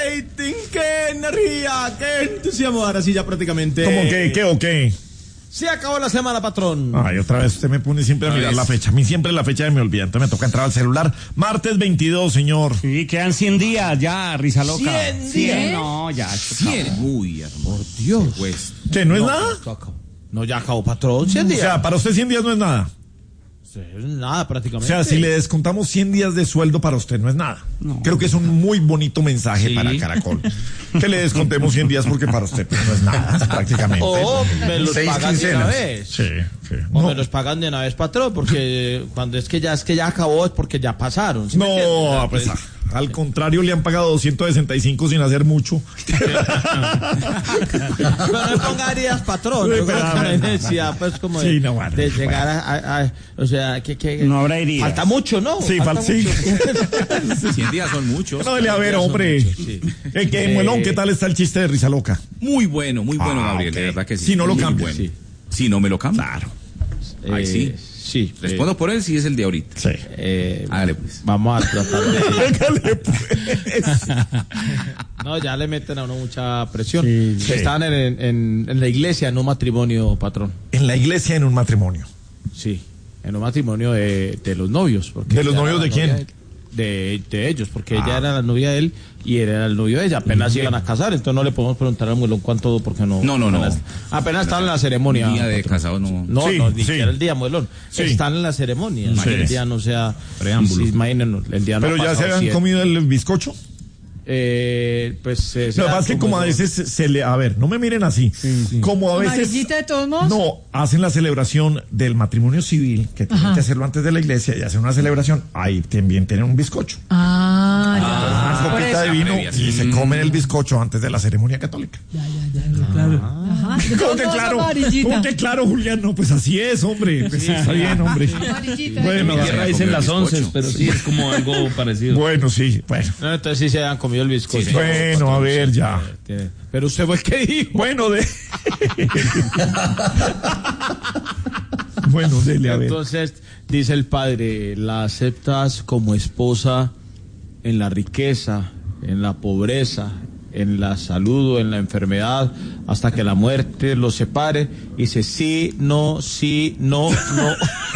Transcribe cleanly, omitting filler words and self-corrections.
rating, qué energía, qué entusiasmo. Ahora sí ya prácticamente. ¿Cómo que qué o qué? Se acabó la semana, patrón. Ay, otra vez usted me pone siempre a mirar la fecha. A mí siempre la fecha me olvida. Entonces me toca entrar al celular. Martes 22, señor. Sí, quedan 100 días ya, risa loca. 100 días. No, ya. 100. Uy, hermano. Por Dios. Pues, ¿Que no es nada? No, ya acabó, patrón. 100 días. O sea, para usted 100 días no es nada. Sí, nada, O prácticamente. sea, si le descontamos 100 días de sueldo para usted no es nada. Creo que es un muy bonito mensaje para Caracol. Que le descontemos 100 días porque para usted pues, no es nada, prácticamente. O me los 6 pagan de una quincenas. vez. Sí, sí. O No, me los pagan de una vez, patrón, porque cuando es que ya acabó es porque ya pasaron. ¿Sí me no, entiendes? pues al contrario le han pagado 265 sin hacer mucho. Pero no me ponga heridas, patrón. Yo creo que no hay necesidad, pues, como Sí, no, bueno, de llegar a o sea, que No habrá heridas. falta mucho, ¿no? Sí, sí. 100 días son muchos. No, a ver, hombre. Sí. Muelón, ¿qué tal está el chiste de risa loca? Muy bueno, Gabriel, ok. de verdad que sí. Si no lo Muy cambia. bueno. Sí. Si no me lo cambia. Claro. Ahí sí. Sí. Respondo por él si es el de ahorita. Sí. Hágale pues. Vamos a tratar de... Hágale, pues. No, ya le meten a uno mucha presión. Sí. Estaban en la iglesia, en un matrimonio, patrón. En la iglesia, en un matrimonio. Sí, en un matrimonio de los novios. Porque ¿De los ella novios era de la quién? novia de ellos, porque ella era la novia de él y él era el novio de ella. Apenas iban a casar, entonces no le podemos preguntar al muelón cuánto, porque no. No. Apenas están en la ceremonia. Día de patrón. casado no. No, Sí, no, ni sí. siquiera el día, muelón. Sí. Están en la ceremonia. Sí. El día no sea Preámbulo. Imagínense, el día no Pero ha ya se pasado habían 100. comido el bizcocho. Pues Lo que pasa es que como a veces se le... A ver, no me miren así. Como a veces... ¿Amarillita de todos modos? No, hacen la celebración del matrimonio civil, que tienen que hacerlo antes de la iglesia, y hacen una celebración. Ahí también tienen un bizcocho. Ah, Una por copita de eso. vino previa, y se comen el bizcocho antes de la ceremonia católica. Claro. Ajá. De ¿Cómo todos que modos, claro? amarillita. ¿Cómo que claro, Julián? No, pues así es, hombre. Pues sí, está bien, hombre. Amarillita. Bueno, Ya Tierra se dicen comió las el 11, bizcocho. pero sí es como algo parecido. Bueno, sí, bueno. No, entonces sí se han comido el bizcocho. Sí, Bueno, a ver, ya. Pero usted fue el que dijo. Bueno, Bueno, dele, a ver. Entonces, dice el padre, la aceptas como esposa en la riqueza, en la pobreza, en la salud o en la enfermedad, hasta que la muerte los separe. Y dice, sí, no, no.